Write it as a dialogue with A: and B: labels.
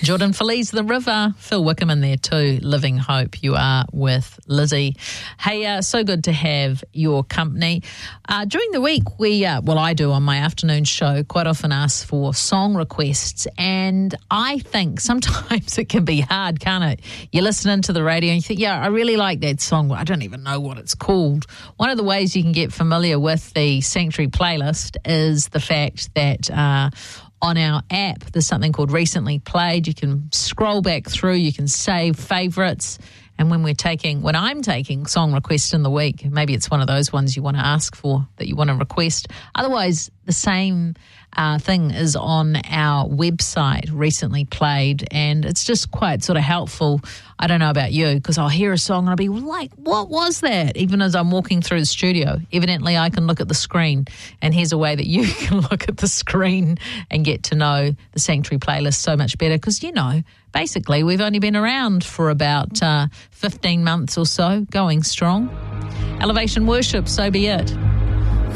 A: Jordan Feliz, The River. Phil Wickham in there too. Living Hope. You are with Lizzie. Hey, so good to have your company. During the week, I do on my afternoon show, quite often ask for song requests. And I think sometimes it can be hard, can't it? You're listening to the radio and you think, yeah, I really like that song. I don't even know what it's called. One of the ways you can get familiar with the Sanctuary playlist is the fact that on our app, there's something called Recently Played. You can scroll back through, you can save favourites. And when I'm taking song requests in the week, maybe it's one of those ones you want to ask for, that you want to request. Otherwise, the same thing is on our website, Recently Played, and it's just quite sort of helpful. I don't know about you, because I'll hear a song and I'll be like, what was that? Even as I'm walking through the studio. Evidently, I can look at the screen, and here's a way that you can look at the screen and get to know the Sanctuary playlist so much better, because, basically, we've only been around for about 15 months or so, going strong. Elevation Worship, So Be It.